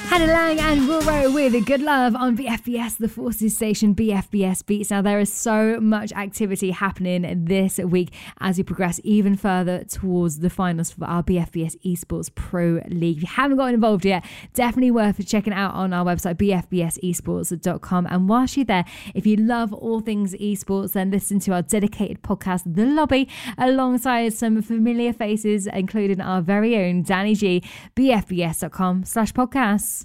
Hannah Lang and Roro with Good Love on BFBS, the Forces station, BFBS Beats. Now, there is so much activity happening this week as we progress even further towards the finals for our BFBS Esports Pro League. If you haven't gotten involved yet, definitely worth checking out on our website, bfbsesports.com. And whilst you're there, if you love all things esports, then listen to our dedicated podcast, The Lobby, alongside some familiar faces, including our very own Danny G, bfbs.com/podcasts.